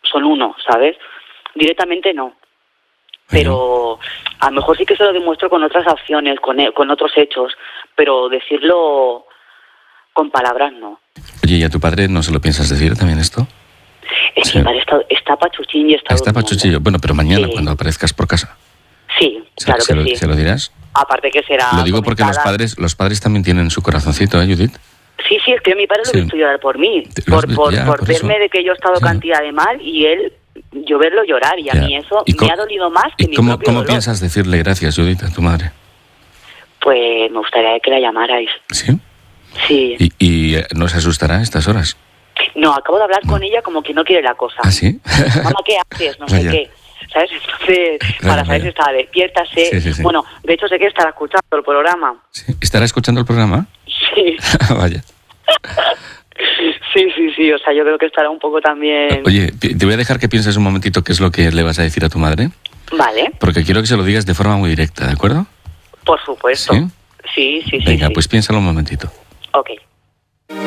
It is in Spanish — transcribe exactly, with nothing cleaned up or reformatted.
son uno, ¿sabes? Directamente no. Pero a lo mejor sí que se lo demuestro con otras acciones, con, con otros hechos, pero decirlo con palabras no. Oye, ¿y a tu padre no se lo piensas decir también esto? Es Sí. que mi padre está, está pachuchín y está Está durmiendo. pachuchillo. Bueno, pero mañana Sí. cuando aparezcas por casa. Sí, Se, claro se que lo, sí. ¿Se lo dirás? Aparte que será Lo digo porque los comentada. padres, los padres también tienen su corazoncito, ¿eh, Judith? Sí, sí, es que mi padre Sí. lo he visto llorar por mí, Lo has por, vi- por, ya, por por verme eso. de que yo he estado Sí. cantidad de mal y él, yo verlo llorar, y a Ya. mí eso ¿Y me cómo- ha dolido más que ¿Y mi cómo, propio cómo dolor. piensas decirle gracias, Judith, a tu madre? Pues me gustaría que la llamarais. ¿Sí? Sí. ¿Y, y eh, no se asustará a estas horas? No, acabo de hablar No. con ella como que no quiere la cosa. ¿Ah, sí? Mamá, ¿qué haces? No Vaya. sé qué. ¿Sabes? Entonces, Vaya, para saber vaya. si estaba despierta, sé... Sí, sí, sí. Bueno, de hecho sé que estará escuchando el programa. Sí. ¿Estará escuchando el programa? Sí. Vaya. Sí, sí, sí. O sea, yo creo que estará un poco también... Oye, pi- te voy a dejar que pienses un momentito qué es lo que le vas a decir a tu madre, Vale, porque quiero que se lo digas de forma muy directa, ¿de acuerdo? por supuesto. ¿Sí? Sí, sí, sí. Venga, sí. pues piénsalo un momentito. Ok.